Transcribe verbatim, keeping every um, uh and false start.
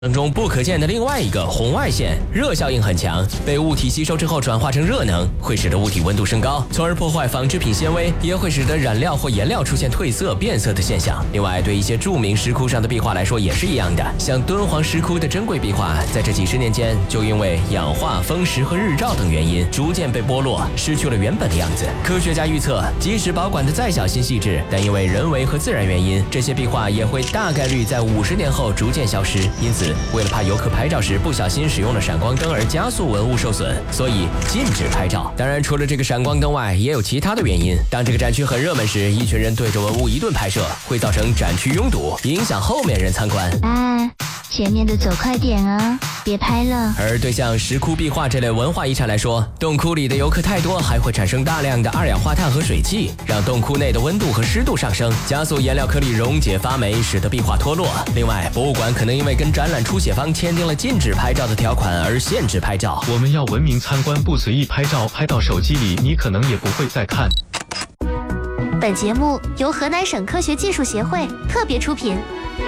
当中不可见的另外一个红外线，热效应很强，被物体吸收之后转化成热能，会使得物体温度升高，从而破坏纺织品纤维，也会使得染料或颜料出现褪色、变色的现象。另外，对一些著名石窟上的壁画来说也是一样的，像敦煌石窟的珍贵壁画，在这几十年间就因为氧化、风蚀和日照等原因，逐渐被剥落，失去了原本的样子。科学家预测，即使保管的再小心细致，但因为人为和自然原因，这些壁画也会大概率在五十年后逐渐消失。因此，为了怕游客拍照时不小心使用了闪光灯而加速文物受损，所以禁止拍照。当然，除了这个闪光灯外，也有其他的原因。当这个展区很热门时，一群人对着文物一顿拍摄，会造成展区拥堵，影响后面人参观。 哎，前面的走快点啊，别拍了。 而对像石窟壁画这类文化遗产来说，洞窟里的游客太多，还会产生大量的二氧化碳和水汽，让洞窟内的温度和湿度上升，加速颜料颗粒溶解发霉，使得壁画脱落。另外，博物馆可能因为跟展览出写方签订了禁止拍照的条款而限制拍照。 我们要文明参观，不随意拍照，拍到手机里你可能也不会再看。 本节目由河南省科学技术协会特别出品。